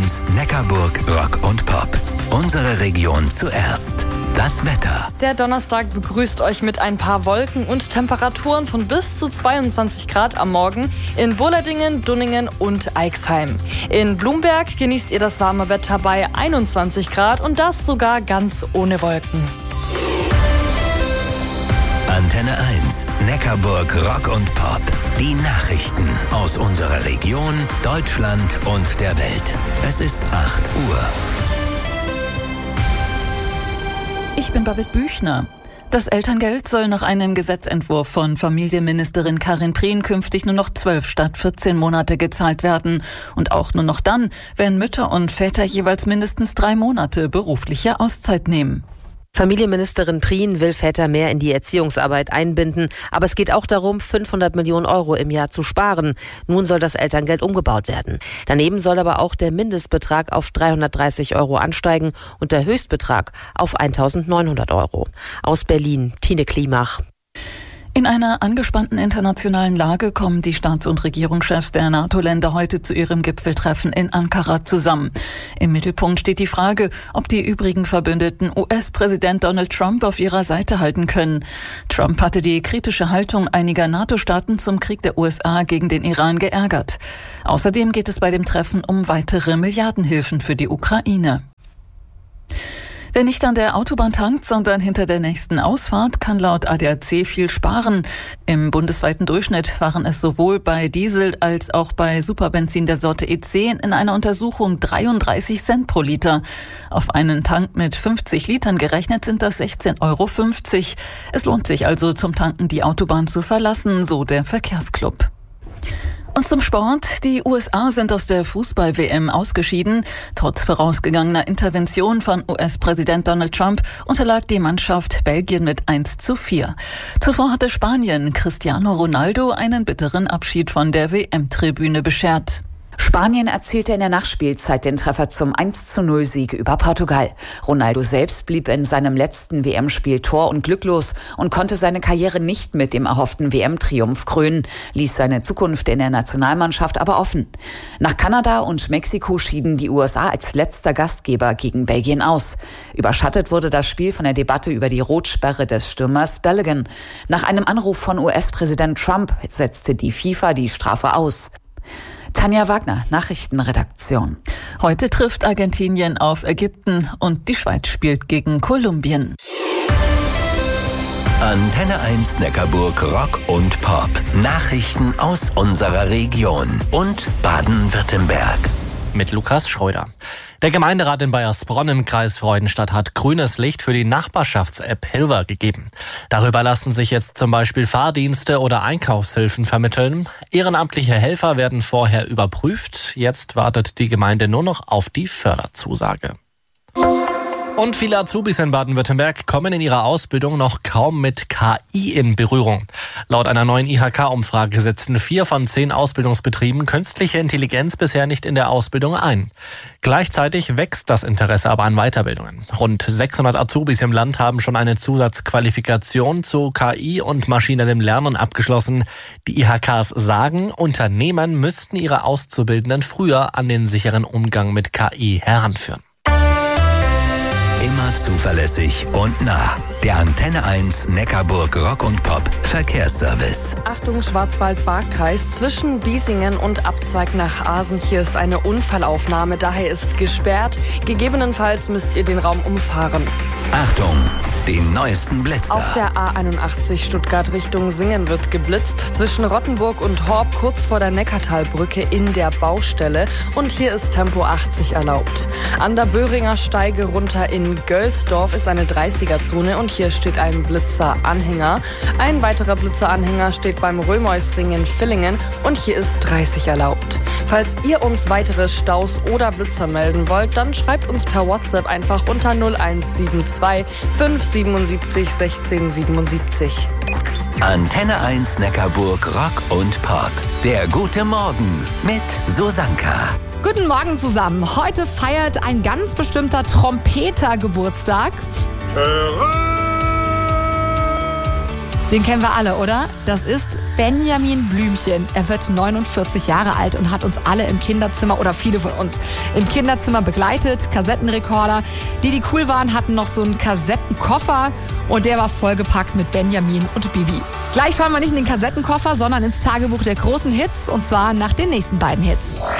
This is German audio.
1 Neckarburg Rock und Pop. Unsere Region zuerst. Das Wetter. Der Donnerstag begrüßt euch mit ein paar Wolken und Temperaturen von bis zu 22 Grad am Morgen in Bullardingen, Dunningen und Aixheim. In Blumberg genießt ihr das warme Wetter bei 21 Grad und das sogar ganz ohne Wolken. Antenne 1 Neckarburg Rock und Pop. Die Nachrichten aus unserer Region, Deutschland und der Welt. Es ist 8 Uhr. Ich bin Babette Büchner. Das Elterngeld soll nach einem Gesetzentwurf von Familienministerin Karin Prien künftig nur noch 12 statt 14 Monate gezahlt werden. Und auch nur noch dann, wenn Mütter und Väter jeweils mindestens 3 Monate berufliche Auszeit nehmen. Familienministerin Prien will Väter mehr in die Erziehungsarbeit einbinden. Aber es geht auch darum, 500 Millionen Euro im Jahr zu sparen. Nun soll das Elterngeld umgebaut werden. Daneben soll aber auch der Mindestbetrag auf 330 Euro ansteigen und der Höchstbetrag auf 1.900 Euro. Aus Berlin, Tine Klimach. In einer angespannten internationalen Lage kommen die Staats- und Regierungschefs der NATO-Länder heute zu ihrem Gipfeltreffen in Ankara zusammen. Im Mittelpunkt steht die Frage, ob die übrigen Verbündeten US-Präsident Donald Trump auf ihrer Seite halten können. Trump hatte die kritische Haltung einiger NATO-Staaten zum Krieg der USA gegen den Iran geärgert. Außerdem geht es bei dem Treffen um weitere Milliardenhilfen für die Ukraine. Wer nicht an der Autobahn tankt, sondern hinter der nächsten Ausfahrt, kann laut ADAC viel sparen. Im bundesweiten Durchschnitt waren es sowohl bei Diesel als auch bei Superbenzin der Sorte E10 in einer Untersuchung 33 Cent pro Liter. Auf einen Tank mit 50 Litern gerechnet sind das 16,50 Euro. Es lohnt sich also zum Tanken die Autobahn zu verlassen, so der Verkehrsclub. Und zum Sport. Die USA sind aus der Fußball-WM ausgeschieden. Trotz vorausgegangener Intervention von US-Präsident Donald Trump unterlag die Mannschaft Belgien mit 1:4. Zuvor hatte Spanien Cristiano Ronaldo einen bitteren Abschied von der WM-Tribüne beschert. Spanien erzielte in der Nachspielzeit den Treffer zum 1:0-Sieg über Portugal. Ronaldo selbst blieb in seinem letzten WM-Spiel tor- und glücklos und konnte seine Karriere nicht mit dem erhofften WM-Triumph krönen, ließ seine Zukunft in der Nationalmannschaft aber offen. Nach Kanada und Mexiko schieden die USA als letzter Gastgeber gegen Belgien aus. Überschattet wurde das Spiel von der Debatte über die Rotsperre des Stürmers Balogun. Nach einem Anruf von US-Präsident Trump setzte die FIFA die Strafe aus. Tanja Wagner, Nachrichtenredaktion. Heute trifft Argentinien auf Ägypten und die Schweiz spielt gegen Kolumbien. Antenne 1 Neckarburg Rock und Pop. Nachrichten aus unserer Region und Baden-Württemberg. Mit Lukas Schröder. Der Gemeinderat in Baiersbronn im Kreis Freudenstadt hat grünes Licht für die Nachbarschafts-App Hilver gegeben. Darüber lassen sich jetzt zum Beispiel Fahrdienste oder Einkaufshilfen vermitteln. Ehrenamtliche Helfer werden vorher überprüft. Jetzt wartet die Gemeinde nur noch auf die Förderzusage. Und viele Azubis in Baden-Württemberg kommen in ihrer Ausbildung noch kaum mit KI in Berührung. Laut einer neuen IHK-Umfrage setzen 4 von 10 Ausbildungsbetrieben künstliche Intelligenz bisher nicht in der Ausbildung ein. Gleichzeitig wächst das Interesse aber an Weiterbildungen. Rund 600 Azubis im Land haben schon eine Zusatzqualifikation zu KI und maschinellem Lernen abgeschlossen. Die IHKs sagen, Unternehmen müssten ihre Auszubildenden früher an den sicheren Umgang mit KI heranführen. Immer zuverlässig und nah. Der Antenne 1 Neckarburg Rock und Pop Verkehrsservice. Achtung, Schwarzwald-Baar-Kreis zwischen Biesingen und Abzweig nach Aasen. Hier ist eine Unfallaufnahme, daher ist gesperrt. Gegebenenfalls müsst ihr den Raum umfahren. Achtung, die neuesten Blitzer. Auf der A81 Stuttgart Richtung Singen wird geblitzt. Zwischen Rottenburg und Horb kurz vor der Neckartalbrücke in der Baustelle. Und hier ist Tempo 80 erlaubt. An der Böhringer Steige runter in Gölsdorf ist eine 30er-Zone und hier steht ein Blitzeranhänger. Ein weiterer Blitzeranhänger steht beim Römeusring in Villingen und hier ist 30 erlaubt. Falls ihr uns weitere Staus oder Blitzer melden wollt, dann schreibt uns per WhatsApp einfach unter 0172 577 1677. Antenne 1 Neckarburg Rock und Pop. Der gute Morgen mit Susanka. Guten Morgen zusammen. Heute feiert ein ganz bestimmter Trompeter Geburtstag. Den kennen wir alle, oder? Das ist Benjamin Blümchen. Er wird 49 Jahre alt und hat uns alle im Kinderzimmer, oder viele von uns, im Kinderzimmer begleitet. Kassettenrekorder. Die cool waren, hatten noch so einen Kassettenkoffer und der war vollgepackt mit Benjamin und Bibi. Gleich schauen wir nicht in den Kassettenkoffer, sondern ins Tagebuch der großen Hits, und zwar nach den nächsten beiden Hits.